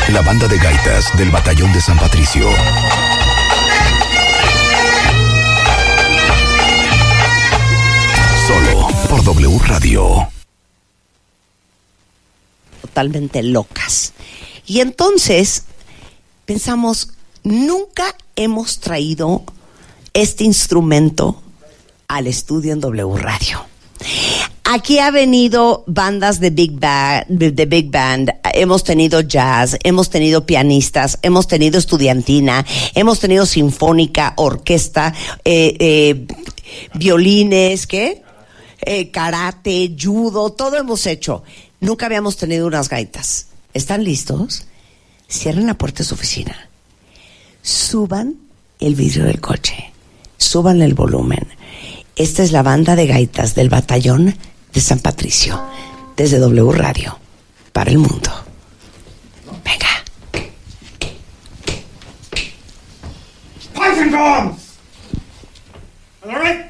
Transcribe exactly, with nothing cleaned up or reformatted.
la banda de gaitas del Batallón de San Patricio. Solo por W Radio. Totalmente locas. Y entonces pensamos, nunca hemos traído este instrumento al estudio en W Radio. Aquí ha venido bandas de Big Band, de Big Band, hemos tenido jazz, hemos tenido pianistas, hemos tenido estudiantina, hemos tenido sinfónica, orquesta, eh, eh, violines, ¿qué? Eh, karate, judo, todo hemos hecho. Nunca habíamos tenido unas gaitas. ¿Están listos? Cierren la puerta de su oficina. Suban el vidrio del coche. Suban el volumen. Esta es la banda de gaitas del Batallón de San Patricio, desde W Radio, para el mundo. Venga. Python drums! All right?